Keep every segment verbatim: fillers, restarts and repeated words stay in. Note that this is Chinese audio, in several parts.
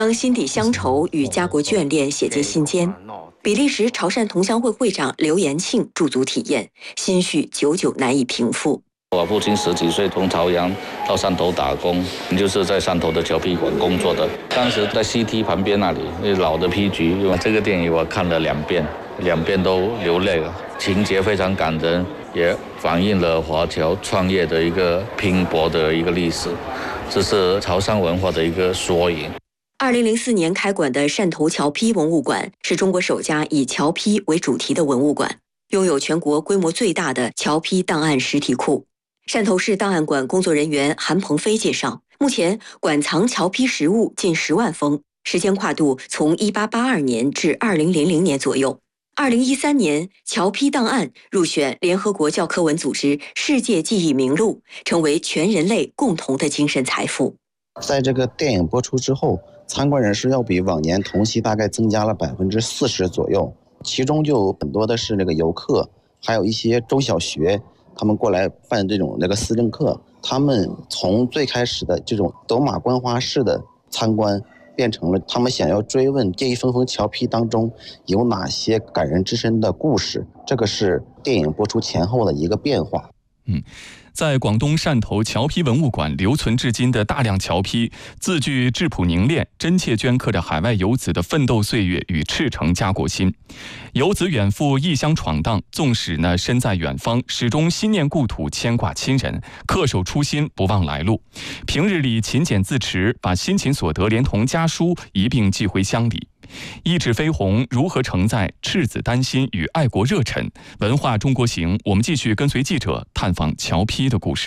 将心底乡愁与家国眷恋写进信笺。比利时潮汕同乡会会长刘延庆驻足体验，心绪久久难以平复。 我父亲十几岁从朝阳到汕头打工，就是在汕头的侨批馆工作的。当时在 C T 旁边那里，老的批局，这个电影我看了两遍，两遍都流泪了，情节非常感人，也反映了华侨创业的一个拼搏的一个历史，这是潮汕文化的一个缩影。 二零零四年开馆的汕头侨批文物馆是中国首家以侨批为主题的文物馆，拥有全国规模最大的侨批档案实体库。汕头市档案馆工作人员韩鹏飞介绍，目前馆藏侨批实物近十万封，时间跨度从一八八二年至二零零零年左右。二零一三年，侨批档案入选联合国教科文组织世界记忆名录，成为全人类共同的精神财富。 在这个电影播出之后，参观人数要比往年同期大概增加了百分之四十左右，其中就有很多的是那个游客，还有一些中小学，他们过来办这种那个思政课，他们从最开始的这种走马观花式的参观，变成了他们想要追问这一封封侨批当中有哪些感人至深的故事，这个是电影播出前后的一个变化。 嗯。在广东汕头侨批文物馆留存至今的大量侨批，字句质朴凝练，真切镌刻着海外游子的奋斗岁月与赤诚家国心。游子远赴异乡闯荡，纵使呢身在远方，始终心念故土，牵挂亲人，恪守初心，不忘来路。平日里勤俭自持，把辛勤所得连同家书一并寄回乡里。一纸飞鸿如何承载赤子丹心与爱国热忱？文化中国行，我们继续跟随记者探访侨批的故事。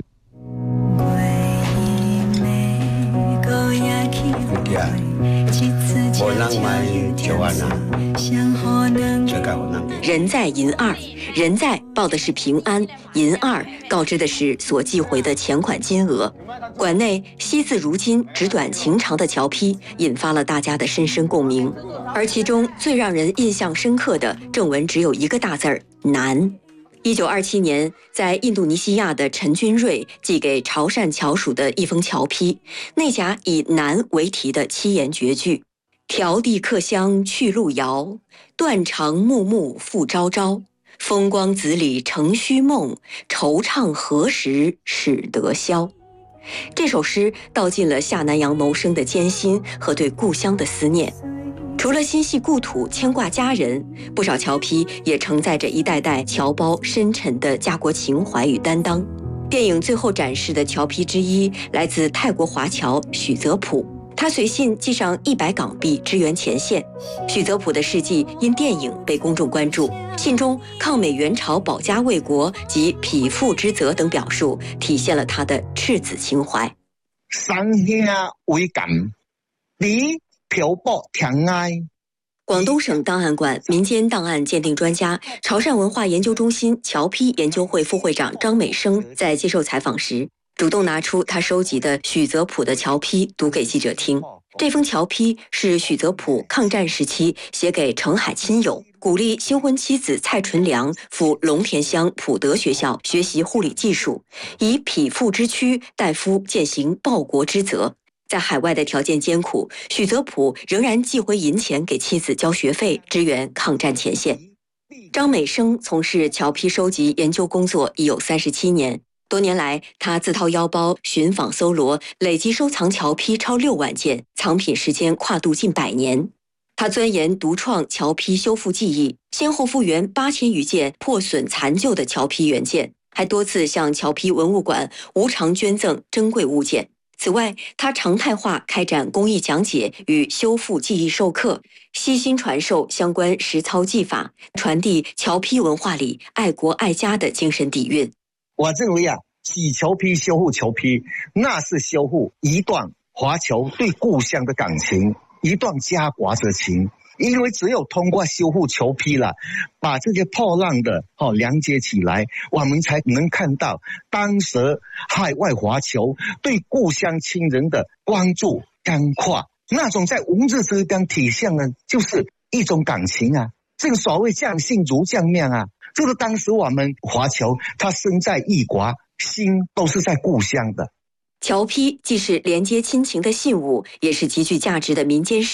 人在银二，人在报的是平安，银二告知的是所寄回的钱款金额。馆内惜字如金、纸短情长的侨批引发了大家的深深共鸣，而其中最让人印象深刻的正文只有一个大字儿“难”。一九二七年，在印度尼西亚的陈君瑞寄给潮汕侨属的一封侨批，内夹以“难”为题的七言绝句：迢递客乡去路遥，断肠木木复朝朝。风光子里成虚梦，惆怅何时始得消。这首诗道尽了下南洋谋生的艰辛和对故乡的思念。除了心系故土、牵挂家人，不少侨批也承载着一代代侨胞深沉的家国情怀与担当。电影最后展示的侨批之一来自泰国华侨许泽普，他随信寄上一百港币支援前线。许泽普的事迹因电影被公众关注，信中抗美援朝、保家卫国及匹夫之责等表述，体现了他的赤子情怀。 三兄为感，你漂泊天涯。 广东省档案馆民间档案鉴定专家、潮汕文化研究中心侨批研究会副会长张美生在接受采访时，主动拿出他收集的许泽普的侨批读给记者听。这封侨批是许泽普抗战时期写给澄海亲友，鼓励新婚妻子蔡纯良赴龙田乡普德学校学习护理技术，以匹夫之躯代夫践行报国之责。在海外的条件艰苦，许泽普仍然寄回银钱给妻子交学费，支援抗战前线。张美生从事侨批收集研究工作已有三十七年。多年来，他自掏腰包寻访搜罗，累计收藏侨批超六万件，藏品时间跨度近百年。他钻研独创侨批修复技艺，先后复原八千余件破损残旧的侨批原件，还多次向侨批文物馆无偿捐赠珍贵物件。此外，他常态化开展公益讲解与修复技艺授课，悉心传授相关实操技法，传递侨批文化里爱国爱家的精神底蕴。 我认为啊，洗侨批、修复侨批，那是修复一段华侨对故乡的感情，一段家国之情。因为只有通过修复侨批了，把这些破烂的哦连接起来，我们才能看到当时海外华侨对故乡亲人的关注干跨，那种在文字之间体现的就是一种感情啊。这个所谓将信如将面啊，就是当时我们华侨他身在异国，心都是在故乡的。 桥坯既是连接亲情的信物，也是极具价值的民间